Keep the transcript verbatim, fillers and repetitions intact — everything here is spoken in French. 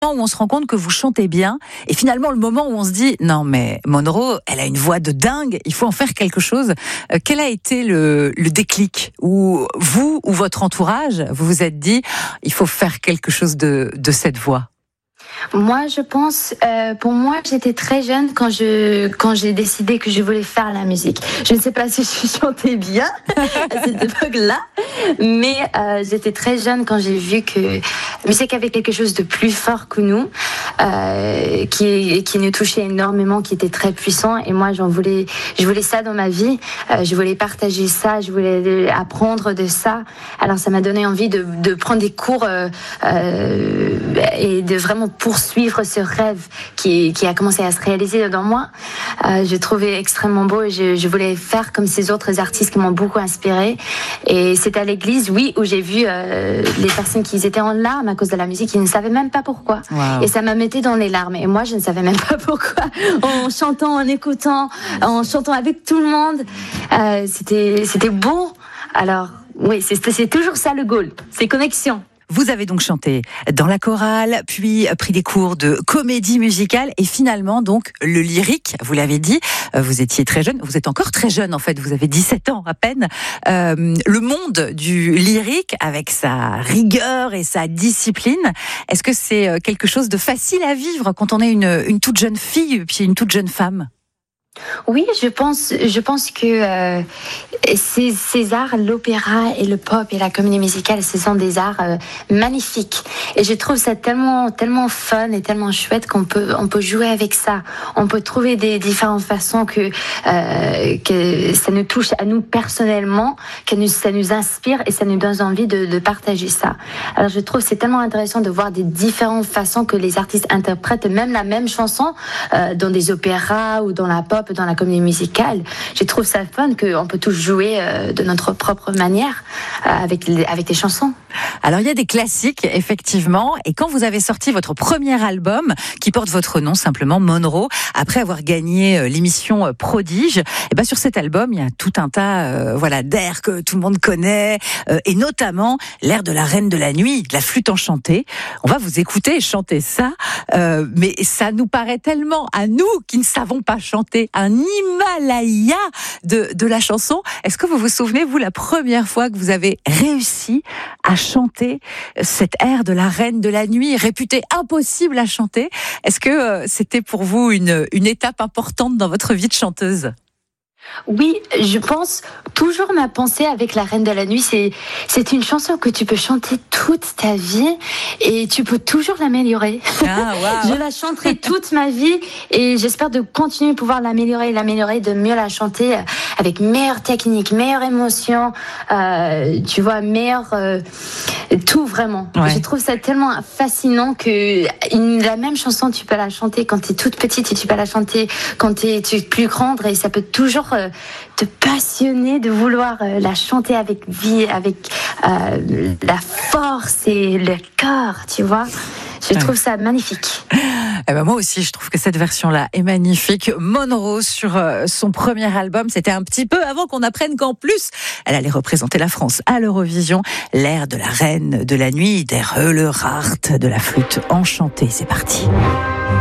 moment où on se rend compte que vous chantez bien, et finalement le moment où on se dit non mais Monroe, elle a une voix de dingue, il faut en faire quelque chose. Euh, quel a été le, le déclic où vous ou votre entourage vous vous êtes dit il faut faire quelque chose de, de cette voix? Moi, je pense, euh, pour moi, j'étais très jeune quand je quand j'ai décidé que je voulais faire la musique. Je ne sais pas si je chantais bien à cette époque-là, mais euh, j'étais très jeune quand j'ai vu que la musique avait quelque chose de plus fort que nous, euh, qui qui nous touchait énormément, qui était très puissant. Et moi, j'en voulais, je voulais ça dans ma vie. Euh, je voulais partager ça, je voulais apprendre de ça. Alors, ça m'a donné envie de de prendre des cours euh, euh, et de vraiment poursuivre ce rêve qui, qui a commencé à se réaliser dans moi. Euh, je trouvais extrêmement beau et je, je voulais faire comme ces autres artistes qui m'ont beaucoup inspirée. Et c'est à l'église, oui, où j'ai vu euh, les personnes qui étaient en larmes à cause de la musique, qui ne savaient même pas pourquoi. Wow. Et ça m'a mis dans les larmes. Et moi, je ne savais même pas pourquoi. En chantant, en écoutant, en chantant avec tout le monde, euh, c'était, c'était beau. Alors, oui, c'est, c'est toujours ça le goal, c'est connexion. Vous avez donc chanté dans la chorale, puis pris des cours de comédie musicale et finalement donc le lyrique, vous l'avez dit, vous étiez très jeune, vous êtes encore très jeune en fait, vous avez dix-sept ans à peine. Euh, le monde du lyrique avec sa rigueur et sa discipline, est-ce que c'est quelque chose de facile à vivre quand on est une, une toute jeune fille puis une toute jeune femme ? Oui, je pense, je pense que euh, ces, ces arts, l'opéra et le pop et la comédie musicale, ce sont des arts euh, magnifiques. Et je trouve ça tellement, tellement fun et tellement chouette qu'on peut, on peut jouer avec ça. On peut trouver des différentes façons que euh, que ça nous touche à nous personnellement, que nous, ça nous inspire et ça nous donne envie de, de partager ça. Alors je trouve que c'est tellement intéressant de voir des différentes façons que les artistes interprètent même la même chanson euh, dans des opéras ou dans la pop, dans la comédie musicale. Je trouve ça fun qu'on peut tous jouer euh, de notre propre manière euh, avec, les, avec les chansons. Alors il y a des classiques effectivement, et quand vous avez sorti votre premier album qui porte votre nom simplement, Monroe, après avoir gagné l'émission Prodige, et ben sur cet album il y a tout un tas euh, voilà d'airs que tout le monde connaît euh, et notamment l'air de la Reine de la Nuit, la flûte enchantée. On va vous écouter chanter ça, euh, mais ça nous paraît tellement à nous qui ne savons pas chanter un Himalaya de de la chanson. Est-ce que vous vous souvenez vous la première fois que vous avez réussi à chanter cet air de la Reine de la Nuit, réputé impossible à chanter? Est-ce que euh, c'était pour vous une, une étape importante dans votre vie de chanteuse? Oui, je pense, toujours ma pensée avec la Reine de la Nuit, c'est, c'est une chanson que tu peux chanter toute ta vie et tu peux toujours l'améliorer. Ah, wow. Je la chanterai toute ma vie et j'espère de continuer à pouvoir l'améliorer, l'améliorer, de mieux la chanter avec meilleure technique, meilleure émotion, euh, tu vois, meilleure, euh, tout vraiment. Ouais. Je trouve ça tellement fascinant que une, la même chanson, tu peux la chanter quand tu es toute petite et tu peux la chanter quand tu es plus grande et ça peut toujours te passionner, de vouloir la chanter avec vie, avec euh, la force et le cœur, tu vois. Je trouve ça magnifique. Eh ben moi aussi, je trouve que cette version-là est magnifique. Monroe sur euh, son premier album, c'était un petit peu avant qu'on apprenne qu'en plus, elle allait représenter la France à l'Eurovision. L'air de la Reine de la Nuit, der Höhle Rart, de la flûte enchantée. C'est parti.